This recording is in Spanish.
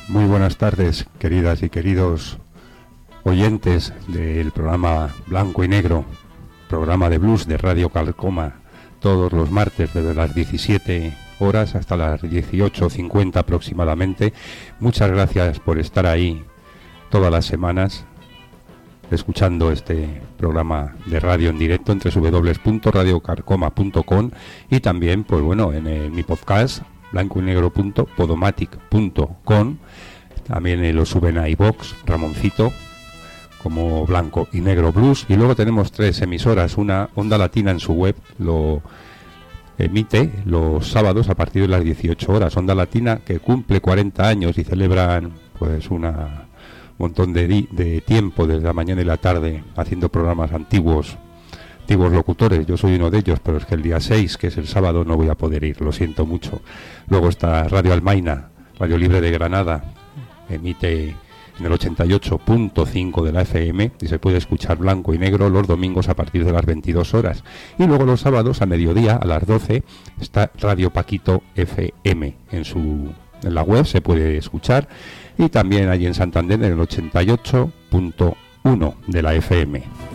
Muy buenas tardes, queridas y queridos oyentes del programa Blanco y Negro, programa de blues de Radio Carcoma, todos los martes desde las 17 horas hasta las 18:50 aproximadamente. Muchas gracias por estar ahí todas las semanas escuchando este programa de radio en directo entre www.radiocarcoma.com y también, pues bueno, en mi podcast blancoynegro.podomatic.com. También lo suben a iVoox, Ramoncito, como Blanco y Negro Blues. Y luego tenemos 3 emisoras. Una, Onda Latina, en su web lo emite los sábados a partir de las 18 horas. Onda Latina, que cumple 40 años y celebran pues una montón de tiempo desde la mañana y la tarde haciendo programas antiguos locutores. Yo soy uno de ellos, pero es que el día 6, que es el sábado, no voy a poder ir, lo siento mucho. Luego está Radio Almaina, Radio Libre de Granada, emite en el 88.5 de la FM y se puede escuchar Blanco y Negro los domingos a partir de las 22 horas. Y luego los sábados a mediodía, a las 12, está Radio Paquito FM. En la web se puede escuchar, y también allí en Santander en el 88.1 de la FM.